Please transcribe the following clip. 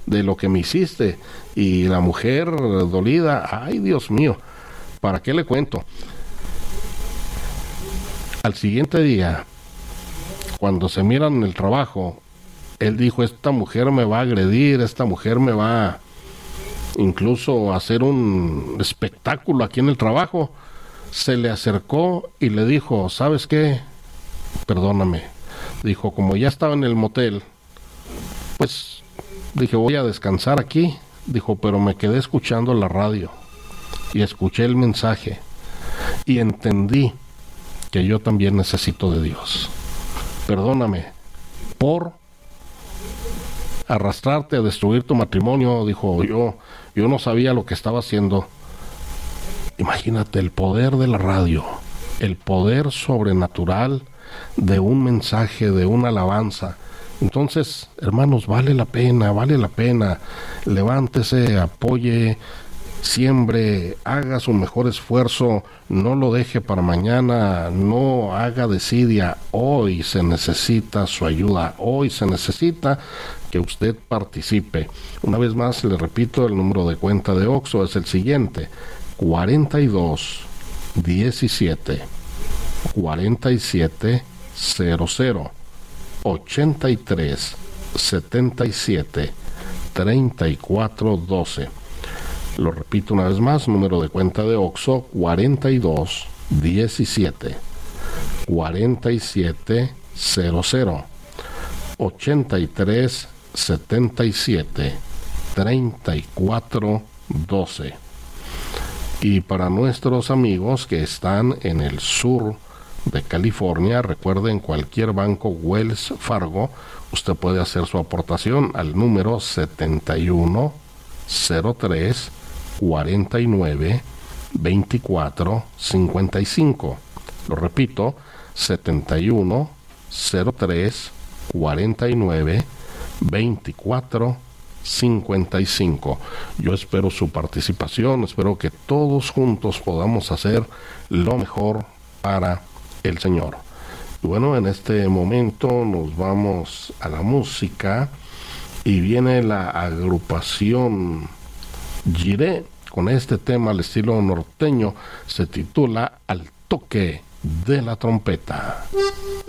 de lo que me hiciste. Y la mujer dolida, ay Dios mío, ¿para qué le cuento? Al siguiente día, cuando se miran en el trabajo, él dijo, esta mujer me va a agredir, esta mujer me va incluso a hacer un espectáculo aquí en el trabajo. Se le acercó y le dijo, ¿sabes qué? Perdóname. Dijo, como ya estaba en el motel, pues dije, voy a descansar aquí. Dijo, pero me quedé escuchando la radio y escuché el mensaje y entendí que yo también necesito de Dios. Perdóname por arrastrarte a destruir tu matrimonio. Dijo, yo no sabía lo que estaba haciendo. Imagínate el poder de la radio, el poder sobrenatural de un mensaje, de una alabanza. Entonces, hermanos, vale la pena, levántese, apoye, siembre, haga su mejor esfuerzo, no lo deje para mañana, no haga desidia. Hoy se necesita su ayuda, hoy se necesita que usted participe. Una vez más, le repito, el número de cuenta de Oxxo es el siguiente: 42 17 47 00 83 77 34 12. Lo repito una vez más, número de cuenta de Oxxo: 42 17 47 00 83 77 34 12. Y para nuestros amigos que están en el sur de California, recuerden, cualquier banco Wells Fargo, usted puede hacer su aportación al número 71 03 49 24 55. Lo repito, 71 03 49 24 55. Yo espero su participación, espero que todos juntos podamos hacer lo mejor para el Señor. Y bueno, en este momento nos vamos a la música y viene la agrupación Jiré con este tema al estilo norteño, se titula Al toque de la trompeta.